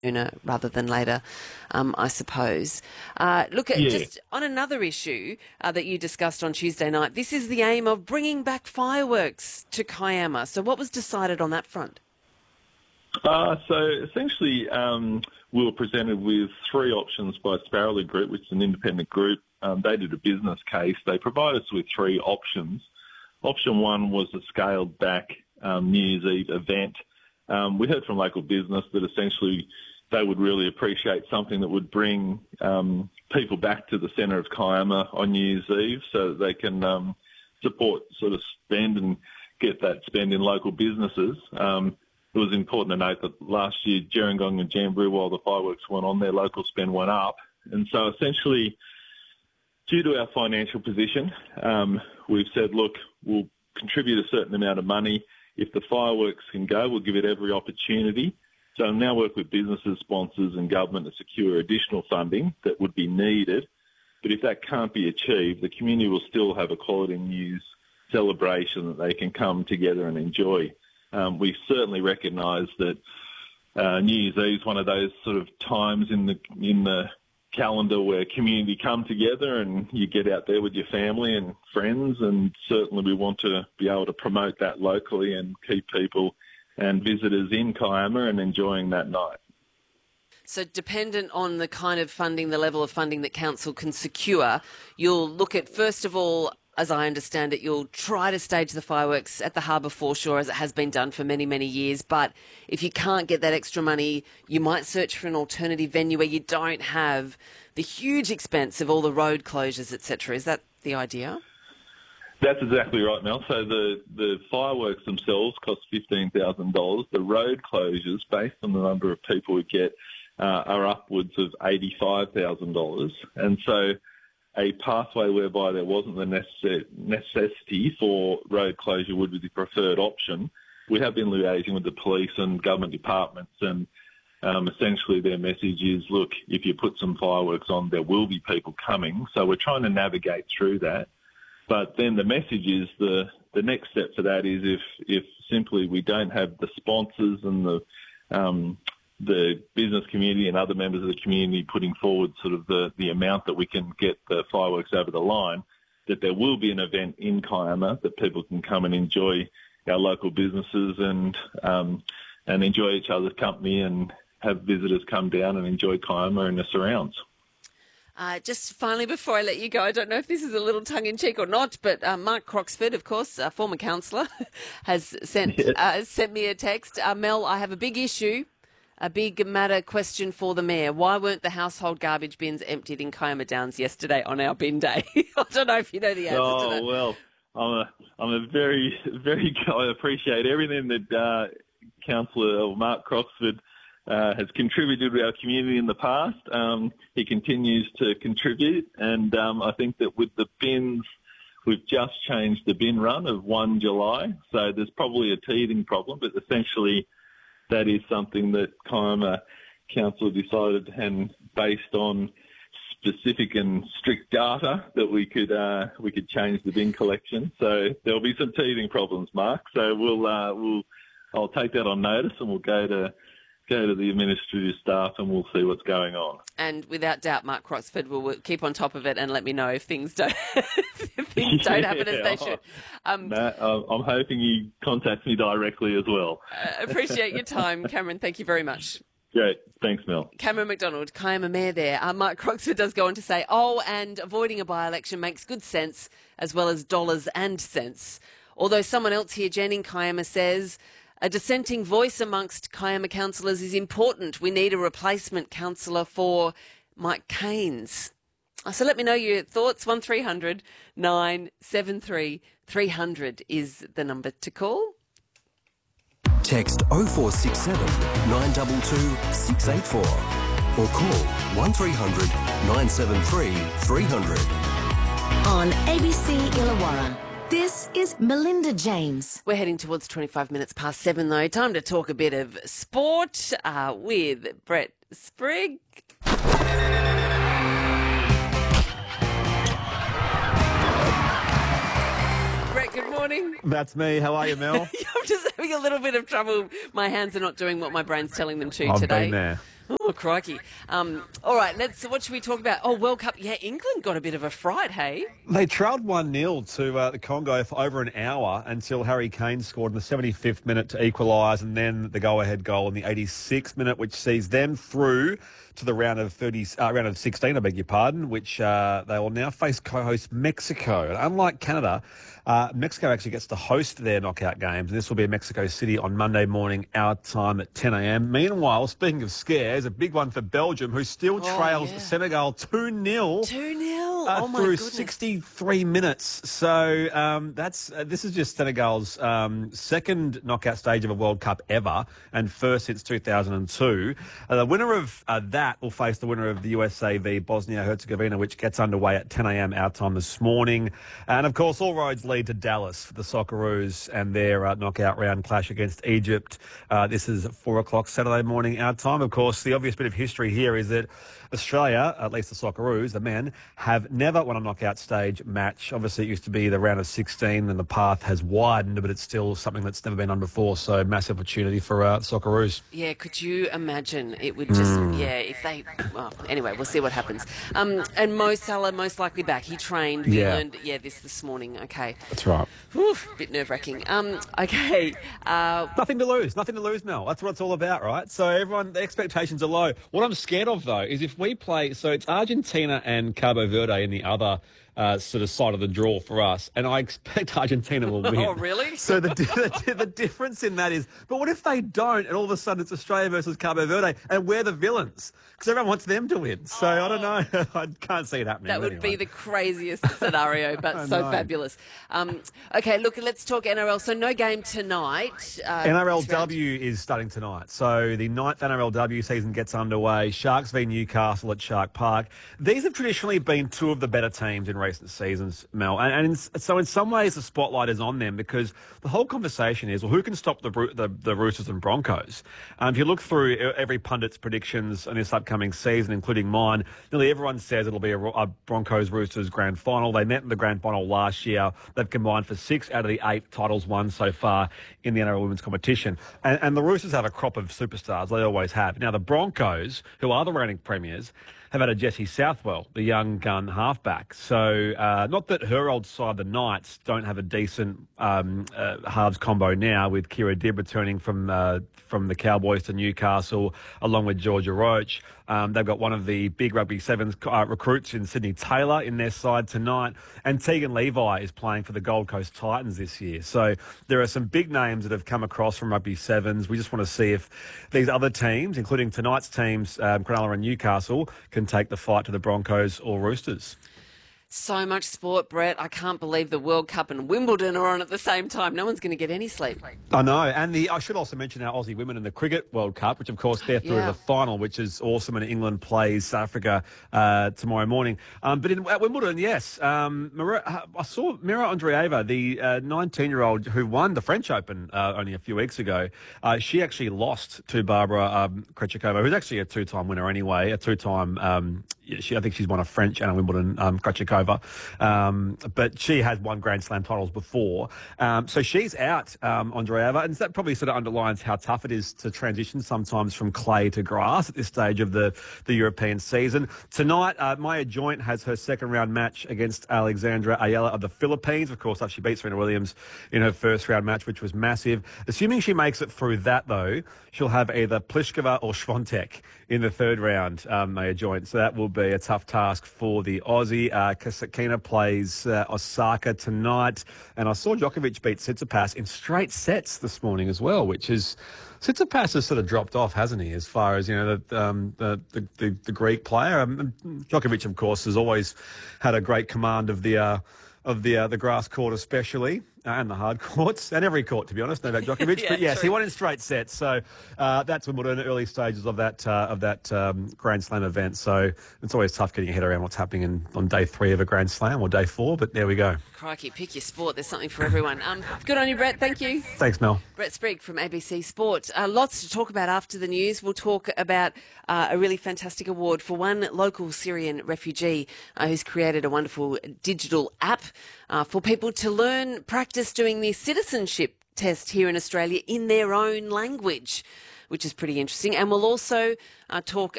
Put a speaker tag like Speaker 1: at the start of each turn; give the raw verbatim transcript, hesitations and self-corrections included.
Speaker 1: sooner rather than later, um, I suppose. Uh, look, at
Speaker 2: Yeah.
Speaker 1: just on another issue uh, that you discussed on Tuesday night, this is the aim of bringing back fireworks to Kiama. So what was decided on that front?
Speaker 2: Uh, so essentially, um, we were presented with three options by Sparrowley Group, which is an independent group. Um, they did a business case. They provided us with three options. Option one was a scaled back um, New Year's Eve event. Um, we heard from local business that essentially they would really appreciate something that would bring um, people back to the centre of Kiama on New Year's Eve so that they can um, support sort of spend and get that spend in local businesses. Um, it was important to note that last year, Gerringong and Jamberoo, while the fireworks went on, their local spend went up. And so essentially, due to our financial position, um, we've said, look, we'll contribute a certain amount of money. If the fireworks can go, we'll give it every opportunity. So I'll now work with businesses, sponsors and government to secure additional funding that would be needed. But if that can't be achieved, the community will still have a quality news celebration that they can come together and enjoy. Um, we certainly recognise that uh, New Year's Eve is one of those sort of times in the in the calendar where community come together and you get out there with your family and friends, and certainly we want to be able to promote that locally and keep people and visitors in Kiama and enjoying that night.
Speaker 1: So dependent on the kind of funding, the level of funding that council can secure, you'll look at, first of all, as I understand it, you'll try to stage the fireworks at the harbour foreshore as it has been done for many, many years. But if you can't get that extra money, you might search for an alternative venue where you don't have the huge expense of all the road closures, et cetera. Is that the idea?
Speaker 2: That's exactly right, Mel. So the, the fireworks themselves cost fifteen thousand dollars. The road closures, based on the number of people we get, uh, are upwards of eighty-five thousand dollars. And so a pathway whereby there wasn't the necess- necessity for road closure would be the preferred option. We have been liaising with the police and government departments, and um, essentially their message is, look, if you put some fireworks on, there will be people coming. So we're trying to navigate through that. But then the message is the, the next step for that is if, if simply we don't have the sponsors and the um, the business community and other members of the community putting forward sort of the, the amount that we can get the fireworks over the line, that there will be an event in Kiama that people can come and enjoy our local businesses and um, and enjoy each other's company and have visitors come down and enjoy Kiama and the surrounds.
Speaker 1: Uh, just finally, before I let you go, I don't know if this is a little tongue-in-cheek or not, but uh, Mark Croxford, of course, a former councillor, has sent
Speaker 2: Yes.
Speaker 1: uh, sent me a text. Uh, Mel, I have a big issue, a big matter question for the Mayor. Why weren't the household garbage bins emptied in Kiama Downs yesterday on our bin day? I don't know if you know the answer
Speaker 2: oh,
Speaker 1: to that.
Speaker 2: well, I'm a, I'm a very, very, I appreciate everything that uh, Councillor Mark Croxford Uh, has contributed to our community in the past. Um, he continues to contribute, and um, I think that with the bins, we've just changed the bin run of first of July, so there's probably a teething problem, but essentially that is something that Kiama Council decided, and based on specific and strict data, that we could uh, we could change the bin collection. So there'll be some teething problems, Mark. So we'll uh, we'll I'll take that on notice, and we'll go to. go to the administrative staff and we'll see what's going on.
Speaker 1: And without doubt, Mark Croxford will keep on top of it and let me know if things don't if things don't happen as they should. Um,
Speaker 2: Matt, I'm hoping he contacts me directly as well.
Speaker 1: uh, appreciate your time, Cameron. Thank you very much.
Speaker 2: Great. Thanks, Mel.
Speaker 1: Cameron McDonald, Kiama Mayor there. Uh, Mark Croxford does go on to say, oh, and avoiding a by-election makes good sense as well as dollars and cents. Although someone else here, Jen in Kiama, says, a dissenting voice amongst Kiama councillors is important. We need a replacement councillor for Mike Keynes. So let me know your thoughts. one three hundred nine seven three three hundred is the number to call.
Speaker 3: Text oh four six seven, nine two two, six eight four or call one three hundred nine seven three three hundred.
Speaker 4: On A B C Illawarra. This is Melinda James.
Speaker 1: We're heading towards twenty-five minutes past seven, though. Time to talk a bit of sport uh, with Brett Sprigg. Brett, good morning.
Speaker 5: That's me. How are you, Mel?
Speaker 1: I'm just having a little bit of trouble. My hands are not doing what my brain's telling them to
Speaker 5: I've
Speaker 1: today.
Speaker 5: been there.
Speaker 1: Oh, crikey. Um, all right, let's. What should we talk about? Oh, World Cup. Yeah, England got a bit of a fright, hey?
Speaker 5: They trailed one nil to uh, the Congo for over an hour until Harry Kane scored in the seventy-fifth minute to equalise, and then the go-ahead goal in the eighty-sixth minute, which sees them through to the round of thirty, uh, round of sixteen, I beg your pardon, which uh, they will now face co-host Mexico. And unlike Canada, uh, Mexico actually gets to host their knockout games, and this will be in Mexico City on Monday morning, our time at ten a.m. Meanwhile, speaking of scares, a big one for Belgium, who still
Speaker 1: Oh,
Speaker 3: trails
Speaker 1: yeah.
Speaker 3: Senegal two nil.
Speaker 1: two nil.
Speaker 3: Uh,
Speaker 1: Oh, my
Speaker 3: through
Speaker 1: goodness.
Speaker 3: sixty-three minutes. So um, that's uh, this is just Senegal's um, second knockout stage of a World Cup ever, and first since two thousand two. Uh, the winner of uh, that will face the winner of the U S A v Bosnia-Herzegovina, which gets underway at ten a.m. our time this morning. And of course, all roads lead to Dallas for the Socceroos and their uh, knockout round clash against Egypt. Uh, this is at four o'clock Saturday morning our time. Of course, the obvious bit of history here is that Australia, at least the Socceroos, the men, have never won a knockout stage match. Obviously, it used to be the round of sixteen, and the path has widened, but it's still something that's never been done before. So, massive opportunity for uh, Socceroos.
Speaker 1: Yeah, could you imagine? It would just,
Speaker 3: Hmm.
Speaker 1: yeah, if they, well, anyway, we'll see what happens. Um, and Mo Salah, most likely back. He trained. We
Speaker 3: Yeah.
Speaker 1: learned, yeah, this this morning. Okay.
Speaker 3: That's right.
Speaker 1: Whew, bit nerve-wracking. Um, okay. Uh,
Speaker 3: Nothing to lose. Nothing to lose, Mel. That's what it's all about, right? So everyone, the expectations are low. What I'm scared of, though, is if we play... So it's Argentina and Cabo Verde in the other uh, sort of side of the draw for us, and I expect Argentina will win.
Speaker 1: Oh, really?
Speaker 3: So the, the, the difference in that is... But what if they don't, and all of a sudden it's Australia versus Cabo Verde, and we're the villains? Because everyone wants them to win. So I don't know. I can't see it happening.
Speaker 1: That
Speaker 3: but
Speaker 1: would be
Speaker 3: anyway.
Speaker 1: the craziest scenario, but so
Speaker 3: know.
Speaker 1: fabulous. Um, okay, look, let's talk N R L. So no game tonight. Uh,
Speaker 3: N R L
Speaker 1: this round.
Speaker 3: W is starting tonight. So the ninth N R L W season gets underway. Sharks v Newcastle at Shark Park. These have traditionally been two of the better teams in recent seasons, Mel. And, and in, so in some ways the spotlight is on them because the whole conversation is, well, who can stop the Bru- the, the Roosters and Broncos? Um, if you look through every pundit's predictions on this upcoming season, including mine, nearly everyone says it'll be a, a Broncos-Roosters grand final. They met in the grand final last year. They've combined for six out of the eight titles won so far in the N R L women's competition. And, and the Roosters have a crop of superstars. They always have. Now, the Broncos, who are the reigning premiers, have had a Jesse Southwell, the young gun halfback. So, uh, not that her old side, the Knights, don't have a decent um, uh, halves combo now, with Kira Dibb returning from uh, from the Cowboys to Newcastle, along with Georgia Roach. Um, they've got one of the big rugby sevens uh, recruits in Sydney Taylor in their side tonight, and Tegan Levi is playing for the Gold Coast Titans this year. So there are some big names that have come across from rugby sevens. We just want to see if these other teams, including tonight's teams, um, Cronulla and Newcastle, can take the fight to the Broncos or Roosters.
Speaker 1: So much sport, Brett. I can't believe the World Cup and Wimbledon are on at the same time. No one's going to get any sleep.
Speaker 3: I know, and the I should also mention our Aussie women in the Cricket World Cup, which of course they're through
Speaker 1: Yeah.
Speaker 3: to the final, which is awesome, and England plays South Africa uh, tomorrow morning. Um, but in, at Wimbledon, yes, um, Mira, I saw Mira Andreeva, the nineteen-year-old who won the French Open uh, only a few weeks ago. Uh, she actually lost to Barbara um, Krejcikova, who's actually a two-time winner anyway, a two-time. Um, she, I think she's won a French and a Wimbledon, um, Krejcikova. Um, but she has won Grand Slam titles before. Um, so she's out, um, Andreeva, and that probably sort of underlines how tough it is to transition sometimes from clay to grass at this stage of the, the European season. Tonight, uh, Maya Joint has her second round match against Alexandra Ayala of the Philippines. Of course, she beat Serena Williams in her first round match, which was massive. Assuming she makes it through that, though, she'll have either Pliskova or Swiatek in the third round, um, Maya Joint. So that will be a tough task for the Aussie. Uh, Kasatkina plays uh, Osaka tonight. And I saw Djokovic beat Tsitsipas in straight sets this morning as well, which is... Tsitsipas has sort of dropped off, hasn't he, as far as, you know, the um, the, the, the, the Greek player. Um, Djokovic, of course, has always had a great command of the... Uh, of the uh, the grass court especially, uh, and the hard courts, and every court, to be honest, Novak Djokovic.
Speaker 1: Yeah,
Speaker 3: but yes,
Speaker 1: true.
Speaker 3: he won in straight sets. So uh, that's Wimbledon, early stages of that uh, of that um, Grand Slam event. So it's always tough getting your head around what's happening in, on day three of a Grand Slam or day four, but there we go.
Speaker 1: Crikey, pick your sport. There's something for everyone. Um, good on you, Brett. Thank you.
Speaker 3: Thanks, Mel.
Speaker 1: Brett Sprigg from A B C Sport. Uh, lots to talk about after the news. We'll talk about uh, a really fantastic award for one local Syrian refugee uh, who's created a wonderful digital app uh, for people to learn, practice doing the citizenship test here in Australia in their own language. which is pretty interesting. And we'll also uh, talk